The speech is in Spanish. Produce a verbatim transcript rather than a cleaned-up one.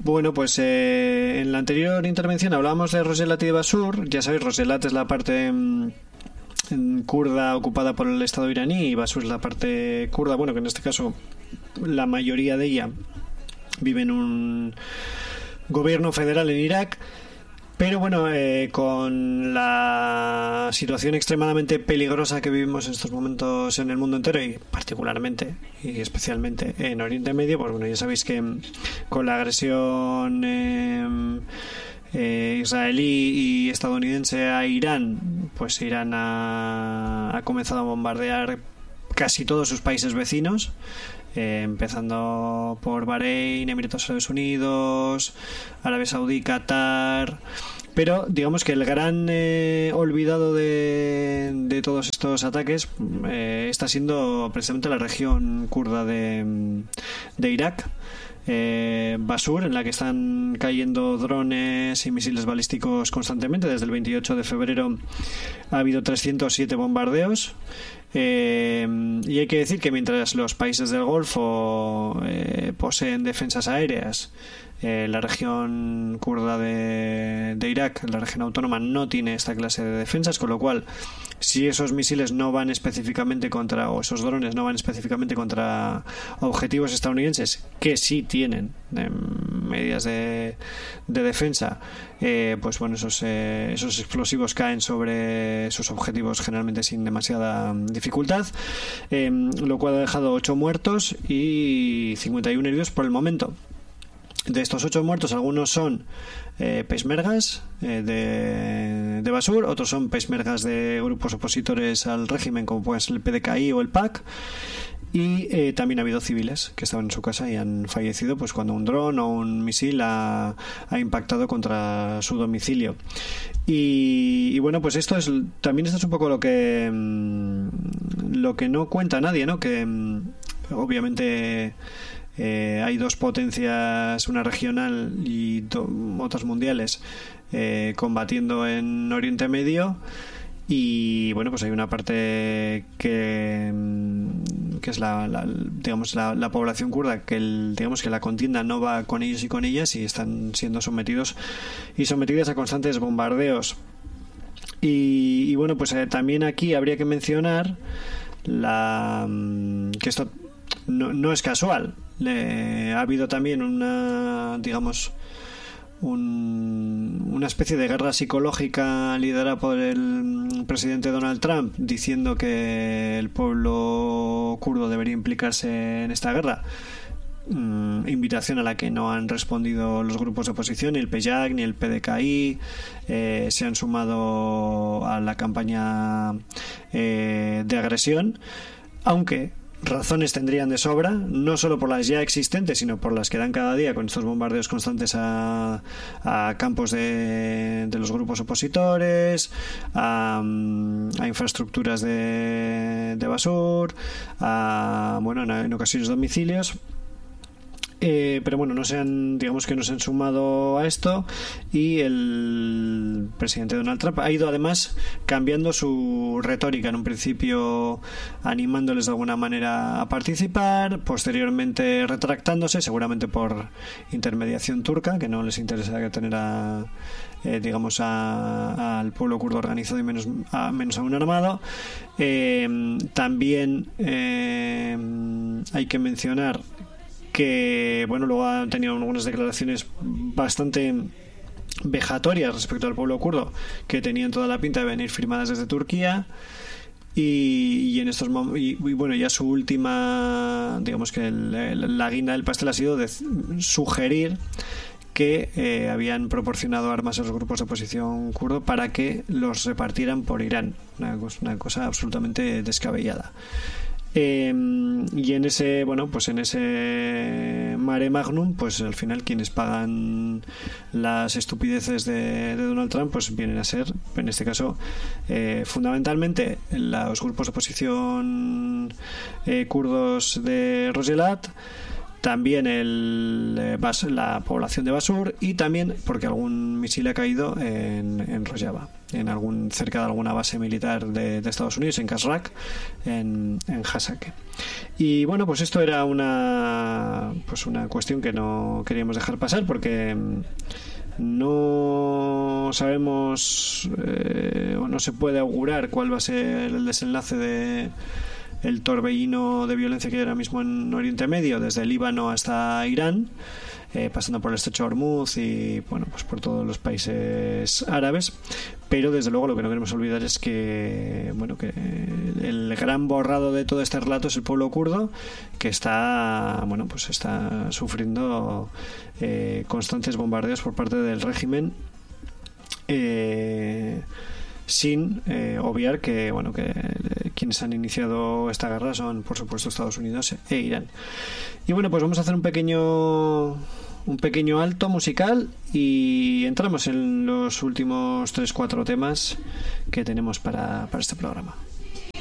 Bueno, pues eh, en la anterior intervención hablábamos de Roselat y de Basur. Ya sabéis, Roselat es la parte mmm, kurda ocupada por el Estado iraní y Basur es la parte kurda, bueno, que en este caso la mayoría de ella vive en un gobierno federal en Irak. Pero bueno, eh, con la situación extremadamente peligrosa que vivimos en estos momentos en el mundo entero y particularmente y especialmente en Oriente Medio, pues bueno, ya sabéis que con la agresión eh, eh, israelí y estadounidense a Irán, pues Irán ha, ha comenzado a bombardear casi todos sus países vecinos. Eh, empezando por Bahrein, Emiratos Árabes Unidos, Arabia Saudí, Qatar. Pero digamos que el gran eh, olvidado de, de todos estos ataques eh, está siendo precisamente la región kurda de, de Irak, eh, Basur, en la que están cayendo drones y misiles balísticos constantemente. Desde el veintiocho de febrero ha habido trescientos siete bombardeos. Eh, y hay que decir que mientras los países del Golfo eh, poseen defensas aéreas, eh, la región kurda de, de Irak, la región autónoma, no tiene esta clase de defensas, con lo cual si esos misiles no van específicamente contra, o esos drones no van específicamente contra objetivos estadounidenses, que sí tienen eh, medidas de, de defensa, eh, pues bueno, esos, eh, esos explosivos caen sobre esos objetivos generalmente sin demasiada dificultad, eh, lo cual ha dejado ocho muertos y cincuenta y uno heridos por el momento. De estos ocho muertos, algunos son eh, peshmergas eh, de, de Basur, otros son peshmergas de grupos opositores al régimen, como pueden ser el P D K I o el P A C, y eh, también ha habido civiles que estaban en su casa y han fallecido pues cuando un dron o un misil ha, ha impactado contra su domicilio. Y, y bueno, pues esto es también esto es un poco lo que lo que no cuenta nadie, ¿no? Que obviamente Eh, hay dos potencias, una regional y do, otras mundiales, eh, combatiendo en Oriente Medio, y bueno, pues hay una parte que, que es la, la digamos la, la población kurda, que el, digamos que la contienda no va con ellos y con ellas, y están siendo sometidos y sometidas a constantes bombardeos. Y, y bueno, pues eh, también aquí habría que mencionar la que esto no, no es casual. Le, ha habido también una, digamos, un, una especie de guerra psicológica liderada por el presidente Donald Trump, diciendo que el pueblo kurdo debería implicarse en esta guerra. Mm, invitación a la que no han respondido los grupos de oposición, ni el P Y A C ni el P D K I, eh, se han sumado a la campaña eh, de agresión, aunque razones tendrían de sobra, no solo por las ya existentes, sino por las que dan cada día con estos bombardeos constantes a, a campos de, de los grupos opositores, a, a infraestructuras de, de Basur, a, bueno, en, en ocasiones domicilios. Eh, pero bueno, no se han, digamos que no se han sumado a esto, y el presidente Donald Trump ha ido además cambiando su retórica, en un principio animándoles de alguna manera a participar, posteriormente retractándose, seguramente por intermediación turca, que no les interesa tener a eh, digamos a, al pueblo kurdo organizado y menos, a, menos aún armado. Eh, también eh, hay que mencionar que bueno, luego han tenido algunas declaraciones bastante vejatorias respecto al pueblo kurdo, que tenían toda la pinta de venir firmadas desde Turquía, y, y en estos y, y bueno, ya su última, digamos que el, el, la guinda del pastel ha sido de sugerir que eh, habían proporcionado armas a los grupos de oposición kurdo para que los repartieran por Irán, una, una cosa absolutamente descabellada. Eh, y en ese, bueno, pues en ese mare magnum, pues al final quienes pagan las estupideces de, de Donald Trump, pues vienen a ser, en este caso, eh, fundamentalmente los grupos de oposición eh, kurdos de Roselat, también el, eh, Bas, la población de Basur, y también porque algún misil ha caído en, en Rojava. en algún cerca de alguna base militar de, de Estados Unidos, en Kasrak, en, en Hasake. Y bueno, pues esto era una pues una cuestión que no queríamos dejar pasar, porque no sabemos eh, o no se puede augurar cuál va a ser el desenlace de el torbellino de violencia que hay ahora mismo en Oriente Medio, desde el Líbano hasta Irán, eh, pasando por el estrecho de Hormuz y bueno, pues por todos los países árabes. Pero desde luego lo que no queremos olvidar es que bueno, que el gran borrado de todo este relato es el pueblo kurdo, que está bueno, pues está sufriendo eh, constantes bombardeos por parte del régimen, eh, sin eh, obviar que bueno, que eh, quienes han iniciado esta guerra son por supuesto Estados Unidos e Irán. Y bueno, pues vamos a hacer un pequeño un pequeño alto musical y entramos en los últimos tres cuatro temas que tenemos para, para este programa.